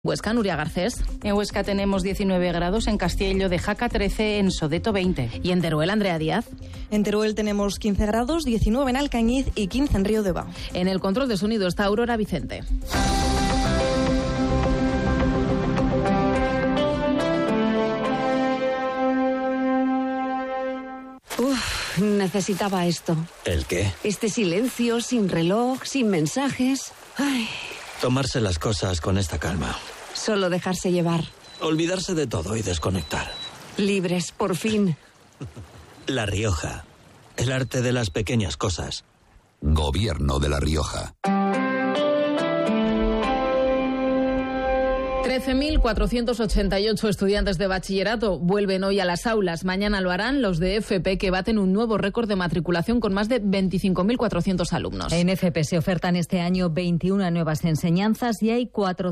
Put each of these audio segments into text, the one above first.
Huesca, Nuria Garcés. En Huesca tenemos 19 grados, en Castiello de Jaca 13, en Sodeto 20. Y en Teruel, Andrea Díaz. En Teruel tenemos 15 grados, 19 en Alcañiz y 15 en Río Deva. En el control de sonido está Aurora Vicente. Necesitaba esto. ¿El qué? Este silencio, sin reloj, sin mensajes. Ay. Tomarse las cosas con esta calma. Solo dejarse llevar. Olvidarse de todo y desconectar. Libres, por fin. La Rioja. El arte de las pequeñas cosas. Gobierno de La Rioja. 13.488 estudiantes de bachillerato vuelven hoy a las aulas. Mañana lo harán los de FP, que baten un nuevo récord de matriculación con más de 25.400 alumnos. En FP se ofertan este año 21 nuevas enseñanzas y hay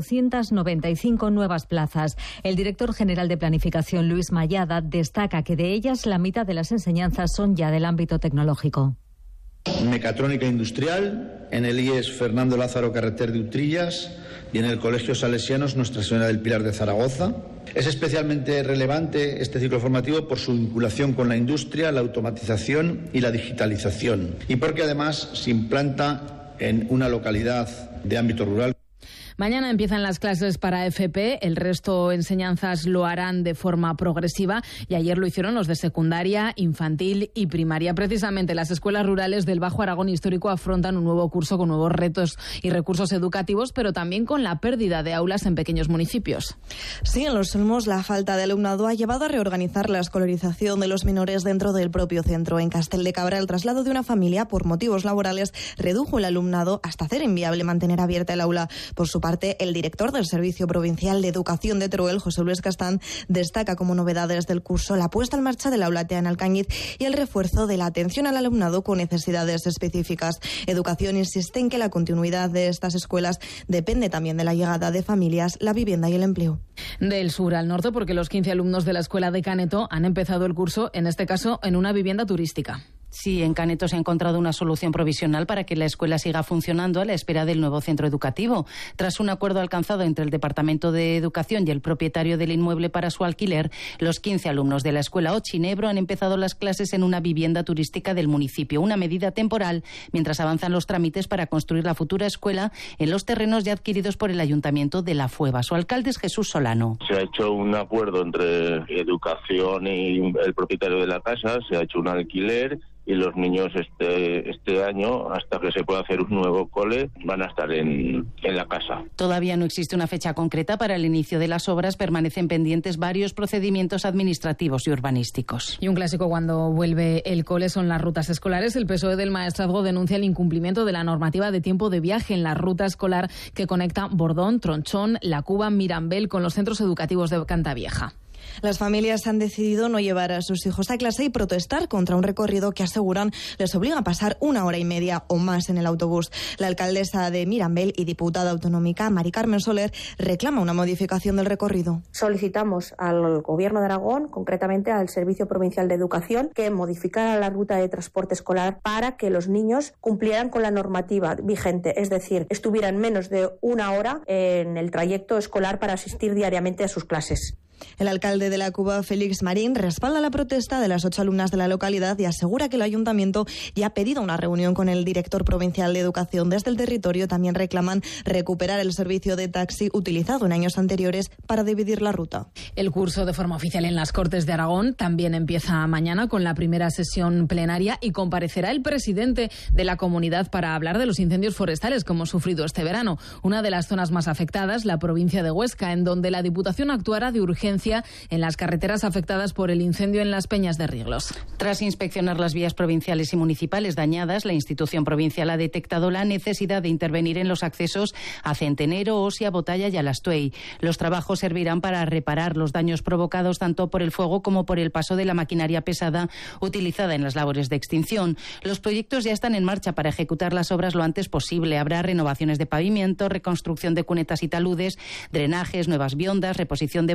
495 nuevas plazas. El director general de Planificación, Luis Mayada, destaca que de ellas la mitad de las enseñanzas son ya del ámbito tecnológico. Mecatrónica industrial, en el IES Fernando Lázaro Carreter de Utrillas y en el Colegio Salesianos Nuestra Señora del Pilar de Zaragoza. Es especialmente relevante este ciclo formativo por su vinculación con la industria, la automatización y la digitalización, y porque además se implanta en una localidad de ámbito rural. Mañana empiezan las clases para FP, el resto enseñanzas lo harán de forma progresiva y ayer lo hicieron los de secundaria, infantil y primaria. Precisamente las escuelas rurales del Bajo Aragón Histórico afrontan un nuevo curso con nuevos retos y recursos educativos, pero también con la pérdida de aulas en pequeños municipios. Sí, en Los Olmos la falta de alumnado ha llevado a reorganizar la escolarización de los menores dentro del propio centro. En Castel de Cabra, el traslado de una familia por motivos laborales redujo el alumnado hasta hacer inviable mantener abierta el aula. Por su parte, el director del Servicio Provincial de Educación de Teruel, José Luis Castán, destaca como novedades del curso la puesta en marcha del aula TEA en Alcañiz y el refuerzo de la atención al alumnado con necesidades específicas. Educación insiste en que la continuidad de estas escuelas depende también de la llegada de familias, la vivienda y el empleo. Del sur al norte, porque los 15 alumnos de la escuela de Caneto han empezado el curso, en este caso, en una vivienda turística. Sí, en Caneto se ha encontrado una solución provisional para que la escuela siga funcionando a la espera del nuevo centro educativo. Tras un acuerdo alcanzado entre el Departamento de Educación y el propietario del inmueble para su alquiler, los 15 alumnos de la escuela Ochinebro han empezado las clases en una vivienda turística del municipio, una medida temporal mientras avanzan los trámites para construir la futura escuela en los terrenos ya adquiridos por el Ayuntamiento de La Fueva. Su alcalde es Jesús Solano. Se ha hecho un acuerdo entre Educación y el propietario de la casa, se ha hecho un alquiler y los niños este año, hasta que se pueda hacer un nuevo cole, van a estar en la casa. Todavía no existe una fecha concreta para el inicio de las obras, permanecen pendientes varios procedimientos administrativos y urbanísticos. Y un clásico cuando vuelve el cole son las rutas escolares. El PSOE del Maestrazgo denuncia el incumplimiento de la normativa de tiempo de viaje en la ruta escolar que conecta Bordón, Tronchón, La Cuba, Mirambel con los centros educativos de Cantavieja. Las familias han decidido no llevar a sus hijos a clase y protestar contra un recorrido que aseguran les obliga a pasar 1 hora y media o más en el autobús. La alcaldesa de Mirambel y diputada autonómica, Mari Carmen Soler, reclama una modificación del recorrido. Solicitamos al Gobierno de Aragón, concretamente al Servicio Provincial de Educación, que modificara la ruta de transporte escolar para que los niños cumplieran con la normativa vigente, es decir, estuvieran menos de 1 hora en el trayecto escolar para asistir diariamente a sus clases. El alcalde de La Cuba, Félix Marín, respalda la protesta de las 8 alumnas de la localidad y asegura que el ayuntamiento ya ha pedido una reunión con el director provincial de Educación. Desde el territorio también reclaman recuperar el servicio de taxi utilizado en años anteriores para dividir la ruta. El curso de forma oficial en las Cortes de Aragón también empieza mañana con la primera sesión plenaria y comparecerá el presidente de la comunidad para hablar de los incendios forestales que hemos sufrido este verano. Una de las zonas más afectadas, la provincia de Huesca, en donde la Diputación actuará de urgencia en las carreteras afectadas por el incendio en las Peñas de Riglos. Tras inspeccionar las vías provinciales y municipales dañadas, la institución provincial ha detectado la necesidad de intervenir en los accesos a Centenero, Osia, Botalla y Alastuey. Los trabajos servirán para reparar los daños provocados tanto por el fuego como por el paso de la maquinaria pesada utilizada en las labores de extinción. Los proyectos ya están en marcha para ejecutar las obras lo antes posible. Habrá renovaciones de pavimento, reconstrucción de cunetas y taludes, drenajes, nuevas viundas, reposición de barreras de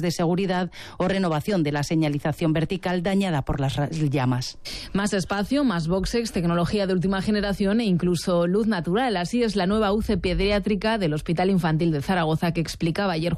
de seguridad o renovación de la señalización vertical dañada por las llamas. Más espacio, más boxes, tecnología de última generación e incluso luz natural. Así es la nueva UCI pediátrica del Hospital Infantil de Zaragoza, que explicaba ayer